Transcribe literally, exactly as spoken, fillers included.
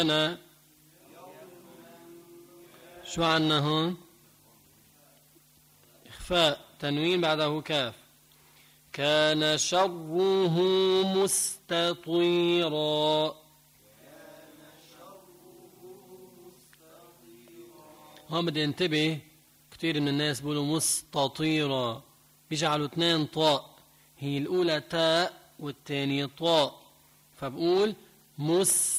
أنا شو عنا هون؟ إخفاء، تنوين بعده كاف. كان شره مستطيرا. هون بدي انتبه، كثير من الناس بيقولوا مستطيرا، بيجعلوا اثنين طاء، هي الأولى تاء والثانية طاء، فبقول مس